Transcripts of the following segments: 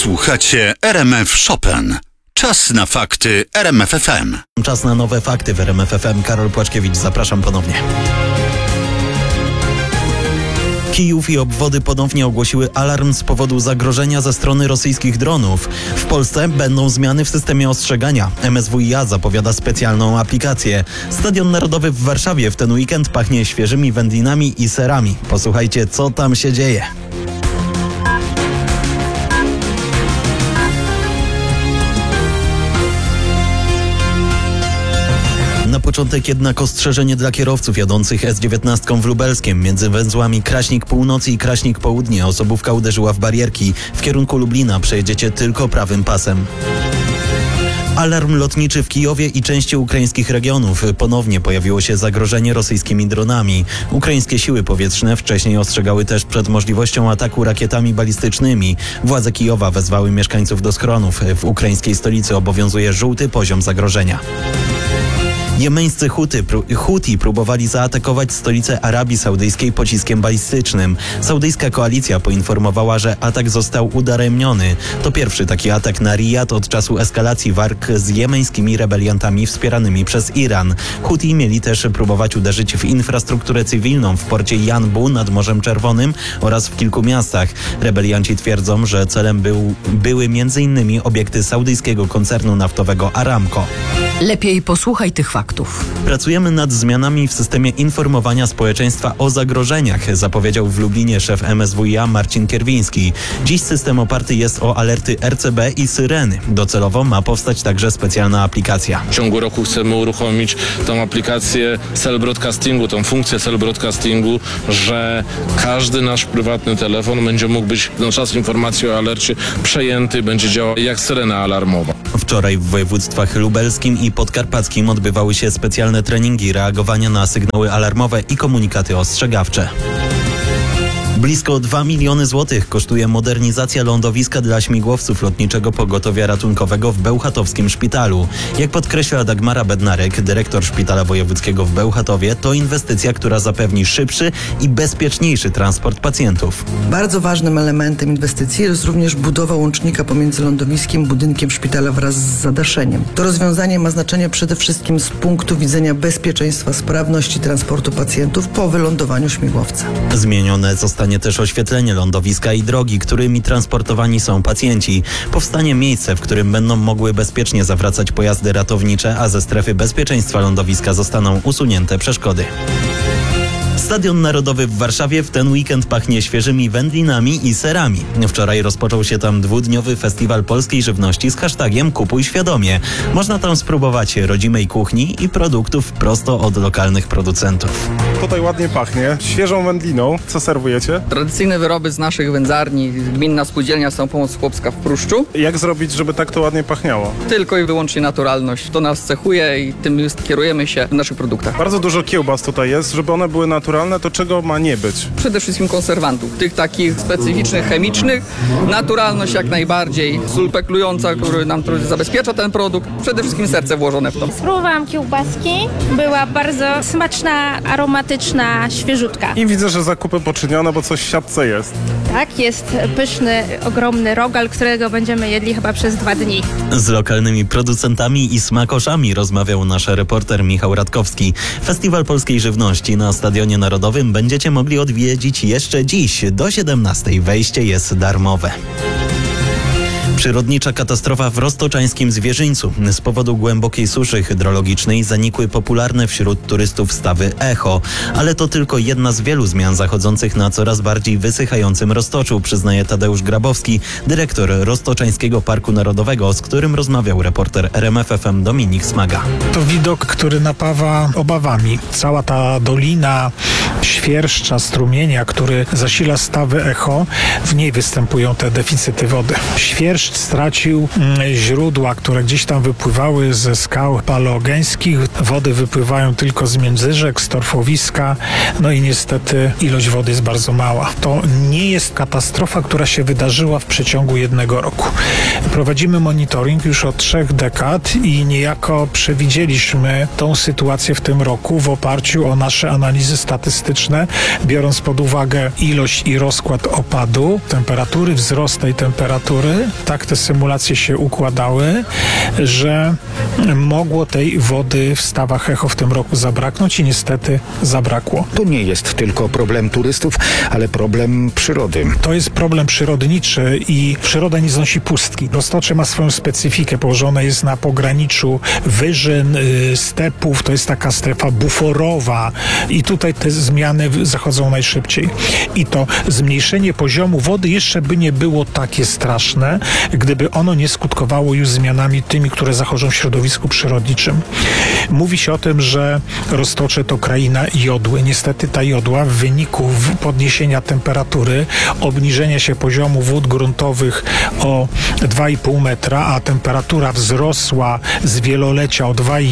Słuchacie RMF Chopin. Czas na fakty RMF FM. Czas na nowe fakty w RMF FM. Karol Płaczkiewicz, zapraszam ponownie. Kijów i obwody ponownie ogłosiły alarm z powodu zagrożenia ze strony rosyjskich dronów. W Polsce będą zmiany w systemie ostrzegania. MSWiA zapowiada specjalną aplikację. Stadion Narodowy w Warszawie w ten weekend pachnie świeżymi wędlinami i serami. Posłuchajcie, co tam się dzieje. Na początek jednak ostrzeżenie dla kierowców jadących S19 w Lubelskiem. Między węzłami Kraśnik Północy i Kraśnik Południe osobówka uderzyła w barierki. W kierunku Lublina przejedziecie tylko prawym pasem. Alarm lotniczy w Kijowie i części ukraińskich regionów. Ponownie pojawiło się zagrożenie rosyjskimi dronami. Ukraińskie siły powietrzne wcześniej ostrzegały też przed możliwością ataku rakietami balistycznymi. Władze Kijowa wezwały mieszkańców do schronów. W ukraińskiej stolicy obowiązuje żółty poziom zagrożenia. Jemeńscy Huti próbowali zaatakować stolicę Arabii Saudyjskiej pociskiem balistycznym. Saudyjska koalicja poinformowała, że atak został udaremniony. To pierwszy taki atak na Rijad od czasu eskalacji walk z jemeńskimi rebeliantami wspieranymi przez Iran. Huti mieli też próbować uderzyć w infrastrukturę cywilną w porcie Janbu nad Morzem Czerwonym oraz w kilku miastach. Rebelianci twierdzą, że celem były m.in. obiekty saudyjskiego koncernu naftowego Aramco. Lepiej posłuchaj tych faktów. Pracujemy nad zmianami w systemie informowania społeczeństwa o zagrożeniach, zapowiedział w Lublinie szef MSWiA Marcin Kierwiński. Dziś system oparty jest o alerty RCB i syreny. Docelowo ma powstać także specjalna aplikacja. W ciągu roku chcemy uruchomić tą aplikację cell broadcastingu, tą funkcję cell broadcastingu, że każdy nasz prywatny telefon będzie mógł być na czas informacji o alercie przejęty, będzie działał jak syrena alarmowa. Wczoraj w województwach lubelskim i podkarpackim odbywały się specjalne treningi reagowania na sygnały alarmowe i komunikaty ostrzegawcze. Blisko 2 miliony złotych kosztuje modernizacja lądowiska dla śmigłowców Lotniczego Pogotowia Ratunkowego w Bełchatowskim Szpitalu. Jak podkreśla Dagmara Bednarek, dyrektor Szpitala Wojewódzkiego w Bełchatowie, to inwestycja, która zapewni szybszy i bezpieczniejszy transport pacjentów. Bardzo ważnym elementem inwestycji jest również budowa łącznika pomiędzy lądowiskiem, budynkiem szpitala wraz z zadaszeniem. To rozwiązanie ma znaczenie przede wszystkim z punktu widzenia bezpieczeństwa, sprawności transportu pacjentów po wylądowaniu śmigłowca. Zmienione zostanie też oświetlenie lądowiska i drogi, którymi transportowani są pacjenci. Powstanie miejsce, w którym będą mogły bezpiecznie zawracać pojazdy ratownicze, a ze strefy bezpieczeństwa lądowiska zostaną usunięte przeszkody. Stadion Narodowy w Warszawie w ten weekend pachnie świeżymi wędlinami i serami. Wczoraj rozpoczął się tam 2-dniowy festiwal polskiej żywności z hashtagiem Kupuj Świadomie. Można tam spróbować rodzimej kuchni i produktów prosto od lokalnych producentów. Tutaj ładnie pachnie, świeżą wędliną. Co serwujecie? Tradycyjne wyroby z naszych wędzarni, gminna spółdzielnia Samopomoc Chłopska w Pruszczu. Jak zrobić, żeby tak to ładnie pachniało? Tylko i wyłącznie naturalność. To nas cechuje i tym kierujemy się w naszych produktach. Bardzo dużo kiełbas tutaj jest, żeby one były naturalne, to czego ma nie być? Przede wszystkim konserwantów, tych takich specyficznych, chemicznych. Naturalność jak najbardziej, sól peklująca, który nam zabezpiecza ten produkt. Przede wszystkim serce włożone w to. Spróbowałam kiełbaski, była bardzo smaczna, aromatyczna, świeżutka. I widzę, że zakupy poczynione, bo coś w siatce jest. Tak, jest pyszny, ogromny rogal, którego będziemy jedli chyba przez 2 dni. Z lokalnymi producentami i smakoszami rozmawiał nasz reporter Michał Radkowski. Festiwal Polskiej Żywności na Stadionie Narodowym będziecie mogli odwiedzić jeszcze dziś. Do 17:00 wejście jest darmowe. Przyrodnicza katastrofa w roztoczańskim Zwierzyńcu. Z powodu głębokiej suszy hydrologicznej zanikły popularne wśród turystów stawy Echo. Ale to tylko jedna z wielu zmian zachodzących na coraz bardziej wysychającym Roztoczu, przyznaje Tadeusz Grabowski, dyrektor Roztoczańskiego Parku Narodowego, z którym rozmawiał reporter RMF FM Dominik Smaga. To widok, który napawa obawami. Cała ta dolina Świerszcza, strumienia, który zasila stawy Echo, w niej występują te deficyty wody. Świerszcz stracił źródła, które gdzieś tam wypływały ze skał paleogeńskich. Wody wypływają tylko z międzyrzek, z torfowiska. No i niestety ilość wody jest bardzo mała. To nie jest katastrofa, która się wydarzyła w przeciągu 1 roku. Prowadzimy monitoring już od 3 dekad i niejako przewidzieliśmy tą sytuację w tym roku w oparciu o nasze analizy statystyczne, biorąc pod uwagę ilość i rozkład opadu, temperatury, wzrost tej temperatury, tak tak te symulacje się układały, że mogło tej wody w stawach Echo w tym roku zabraknąć i niestety zabrakło. To nie jest tylko problem turystów, ale problem przyrody. To jest problem przyrodniczy i przyroda nie znosi pustki. Roztocze ma swoją specyfikę, położone jest na pograniczu wyżyn, stepów, to jest taka strefa buforowa i tutaj te zmiany zachodzą najszybciej. I to zmniejszenie poziomu wody jeszcze by nie było takie straszne, gdyby ono nie skutkowało już zmianami tymi, które zachodzą w środowisku przyrodniczym. Mówi się o tym, że Roztocze to kraina jodły. Niestety ta jodła w wyniku podniesienia temperatury, obniżenia się poziomu wód gruntowych o 2,5 metra, a temperatura wzrosła z wielolecia o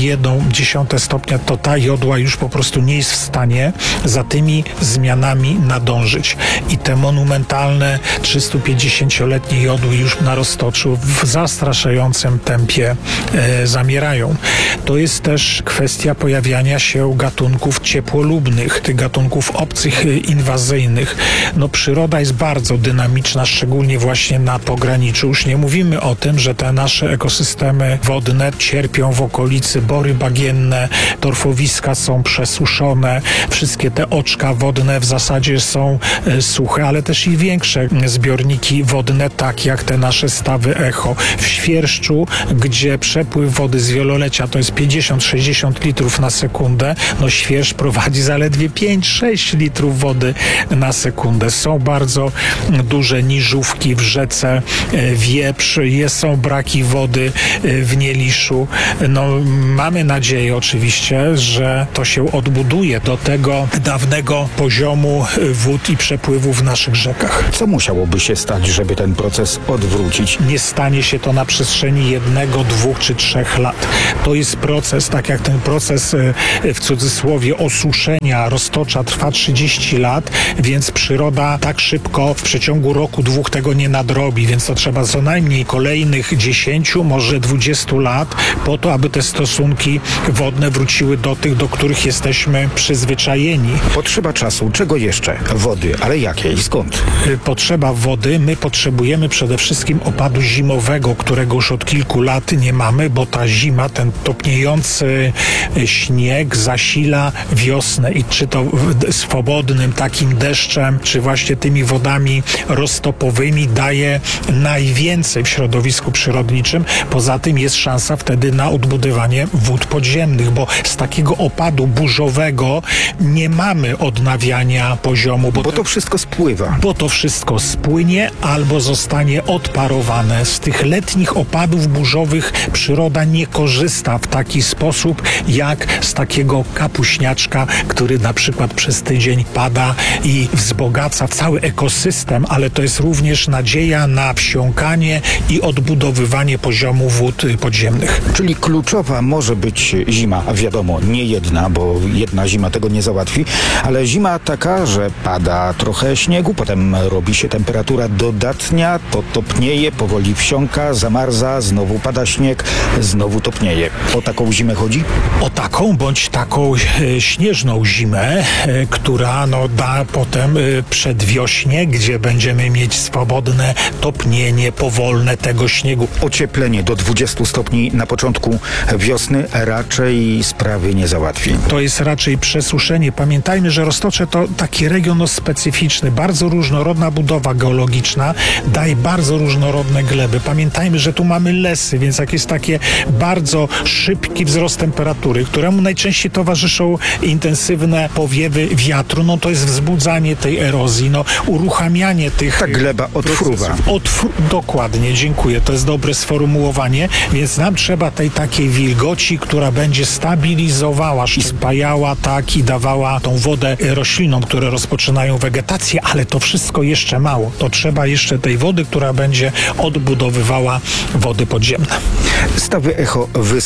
2,1 stopnia, to ta jodła już po prostu nie jest w stanie za tymi zmianami nadążyć. I te monumentalne 350-letnie jodły już na Roztoczu w zastraszającym tempie zamierają. To jest też kwestia pojawiania się gatunków ciepłolubnych, tych gatunków obcych, inwazyjnych. No przyroda jest bardzo dynamiczna, szczególnie właśnie na pograniczu. Już nie mówimy o tym, że te nasze ekosystemy wodne cierpią w okolicy bory bagienne, torfowiska są przesuszone, wszystkie te oczka wodne w zasadzie są suche, ale też i większe zbiorniki wodne, tak jak te nasze stawy Echo. W Świerszczu, gdzie przepływ wody z wielolecia to jest 50-60 litrów na sekundę, no Świerszcz prowadzi zaledwie 5-6 litrów wody na sekundę. Są bardzo duże niżówki w rzece Wieprz, są braki wody w Nieliszu. No, mamy nadzieję oczywiście, że to się odbuduje do tego dawnego poziomu wód i przepływu w naszych rzekach. Co musiałoby się stać, żeby ten proces odwrócić? Nie stanie się to na przestrzeni 1, 2 czy 3 lat. To jest proces, tak jak ten proces w cudzysłowie osuszenia Roztocza trwa 30 lat, więc przyroda tak szybko w przeciągu roku, 2 tego nie nadrobi, więc to trzeba co najmniej kolejnych 10, może 20 lat po to, aby te stosunki wodne wróciły do tych, do których jesteśmy przyzwyczajeni. Potrzeba czasu. Czego jeszcze? Wody. Ale jakiej? Skąd? Potrzeba wody. My potrzebujemy przede wszystkim opadu zimowego, którego już od kilku lat nie mamy, bo ta zima, ten topniejący śnieg zasila wiosnę i czy to swobodnym takim deszczem, czy właśnie tymi wodami roztopowymi daje najwięcej w środowisku przyrodniczym. Poza tym jest szansa wtedy na odbudowanie wód podziemnych, bo z takiego opadu burzowego nie mamy odnawiania poziomu. Bo to wszystko spływa. Bo to wszystko spłynie albo zostanie odparowane. Z tych letnich opadów burzowych przyroda nie korzysta w taki sposób, jak z takiego kapuśniaczka, który na przykład przez tydzień pada i wzbogaca cały ekosystem, ale to jest również nadzieja na wsiąkanie i odbudowywanie poziomu wód podziemnych. Czyli kluczowa może być zima, a wiadomo, nie jedna, bo jedna zima tego nie załatwi, ale zima taka, że pada trochę śniegu, potem robi się temperatura dodatnia, to topnieje, powoli wsiąka, zamarza, znowu pada śnieg, znowu topnieje. O taką zimę chodzi? O taką bądź taką śnieżną zimę, która da potem przedwiośnie, gdzie będziemy mieć swobodne topnienie powolne tego śniegu. Ocieplenie do 20 stopni na początku wiosny raczej sprawy nie załatwi. To jest raczej przesuszenie. Pamiętajmy, że Roztocze to taki region specyficzny, bardzo różnorodna budowa geologiczna, daje bardzo różnorodne gleby. Pamiętajmy, że tu mamy lesy, więc jak jest takie bardzo szybki wzrost temperatury, któremu najczęściej towarzyszą intensywne powiewy wiatru, no to jest wzbudzanie tej erozji, uruchamianie tych... Ta gleba odfruwa. Dokładnie, dziękuję. To jest dobre sformułowanie, więc nam trzeba tej takiej wilgoci, która będzie stabilizowała i spajała i dawała tą wodę roślinom, które rozpoczynają wegetację, ale to wszystko jeszcze mało. To trzeba jeszcze tej wody, która będzie odbudowywała wody podziemne. Stawy Echo wyschły,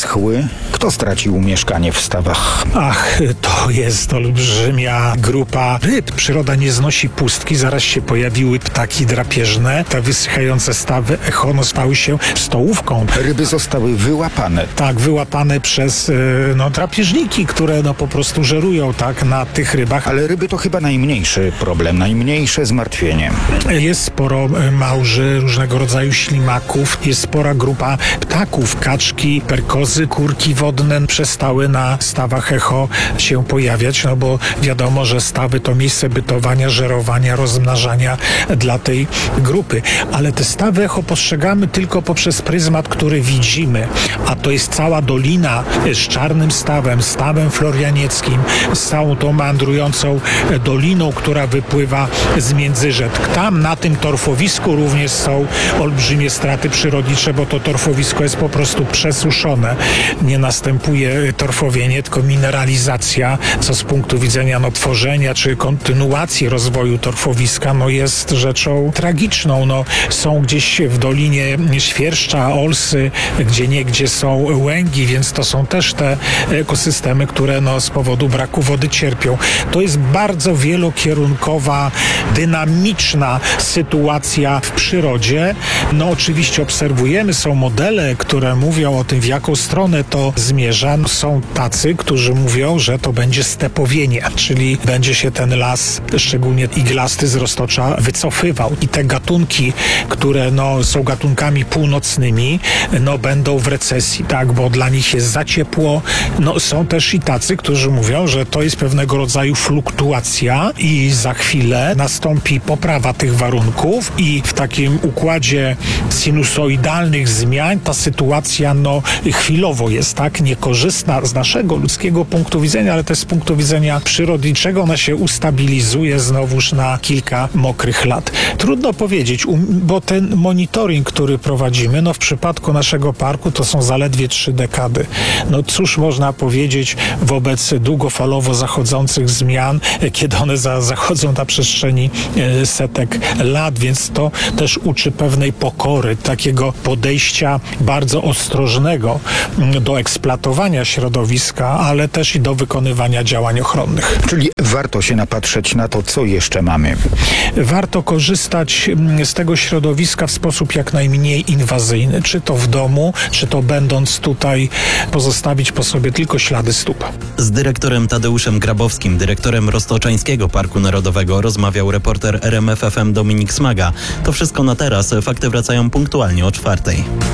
Kto stracił mieszkanie w stawach? Ach, to jest olbrzymia grupa ryb. Przyroda nie znosi pustki. Zaraz się pojawiły ptaki drapieżne. Te wysychające stawy echo stały się stołówką. Ryby zostały wyłapane. Tak, wyłapane przez drapieżniki, które po prostu żerują na tych rybach. Ale ryby to chyba najmniejszy problem, najmniejsze zmartwienie. Jest sporo małży, różnego rodzaju ślimaków, jest spora grupa ptaków, kaczki, perkozy, kurki wodne przestały na stawach echo się pojawiać, bo wiadomo, że stawy to miejsce bytowania, żerowania, rozmnażania dla tej grupy. Ale te stawy echo postrzegamy tylko poprzez pryzmat, który widzimy, a to jest cała dolina z Czarnym Stawem, Stawem Florianieckim, z całą tą meandrującą doliną, która wypływa z Międzyrzec. Tam na tym torfowisku również są olbrzymie straty przyrodnicze, bo to torfowisko jest po prostu przesuszone. Nie następuje torfowienie, tylko mineralizacja, co z punktu widzenia tworzenia czy kontynuacji rozwoju torfowiska jest rzeczą tragiczną. Są gdzieś w dolinie świerszcza, olsy, gdzieniegdzie są łęgi, więc to są też te ekosystemy, które z powodu braku wody cierpią. To jest bardzo wielokierunkowa, dynamiczna sytuacja w przyrodzie. Oczywiście obserwujemy, są modele, które mówią o tym, w jaką stronę to zmierza. Są tacy, którzy mówią, że to będzie stepowienie, czyli będzie się ten las, szczególnie iglasty z roztocza, wycofywał. I te gatunki, które są gatunkami północnymi, będą w recesji, bo dla nich jest za ciepło. Są też i tacy, którzy mówią, że to jest pewnego rodzaju fluktuacja i za chwilę nastąpi poprawa tych warunków i w takim układzie sinusoidalnych zmian ta sytuacja chwilowo jest niekorzystna z naszego ludzkiego punktu widzenia, ale też z punktu widzenia przyrodniczego ona się ustabilizuje znowuż na kilka mokrych lat. Trudno powiedzieć, bo ten monitoring, który prowadzimy, w przypadku naszego parku to są zaledwie 3 dekady. Cóż można powiedzieć wobec długofalowo zachodzących zmian, kiedy one zachodzą na przestrzeni setek lat, więc to też uczy pewnej pokory, takiego podejścia bardzo ostrożnego do eksploatowania środowiska, ale też i do wykonywania działań ochronnych. Czyli warto się napatrzeć na to, co jeszcze mamy. Warto korzystać z tego środowiska w sposób jak najmniej inwazyjny, czy to w domu, czy to będąc tutaj, pozostawić po sobie tylko ślady stóp. Z dyrektorem Tadeuszem Grabowskim, dyrektorem Roztoczańskiego Parku Narodowego, rozmawiał reporter RMFFM Dominik Smaga. To wszystko na teraz. Fakty wracają punktualnie o 4:00.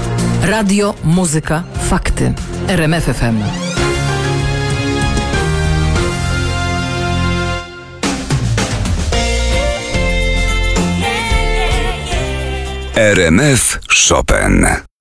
Radio, muzyka, fakty. RMFFM. RMF Chopin.